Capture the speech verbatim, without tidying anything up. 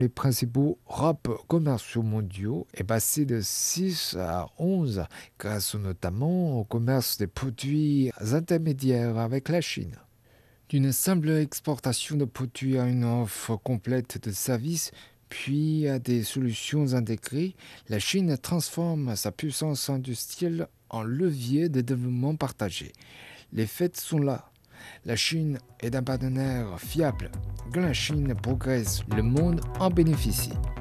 Les principaux rapports commerciaux mondiaux est passé de six à onze grâce notamment au commerce des produits intermédiaires avec la Chine. D'une simple exportation de produits à une offre complète de services, puis à des solutions intégrées, la Chine transforme sa puissance industrielle en levier de développement partagé. Les faits sont là. La Chine est un partenaire fiable. Quand la Chine progresse, le monde en bénéficie.